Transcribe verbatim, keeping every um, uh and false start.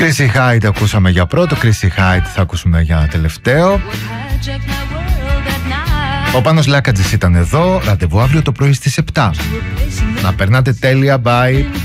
Chrissy Hynde ακούσαμε για πρώτο, Chrissy Hynde θα ακούσουμε για τελευταίο. Ο Πάνος Λάκατζης ήταν εδώ. Ραντεβού αύριο το πρωί στις επτά. Να περνάτε τέλεια, bye.